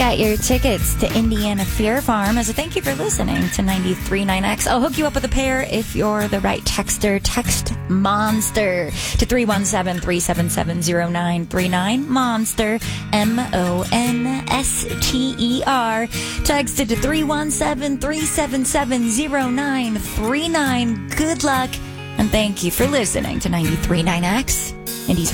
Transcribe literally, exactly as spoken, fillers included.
got your tickets to Indiana Fear Farm as a thank you for listening to ninety-three point nine X. I'll hook you up with a pair if you're the right texter. Text MONSTER to three one seven, three seven seven, zero nine three nine. MONSTER, M O N S T E R. Text it to three one seven, three seven seven, zero nine three nine. Good luck, and thank you for listening to ninety-three point nine X, Indy's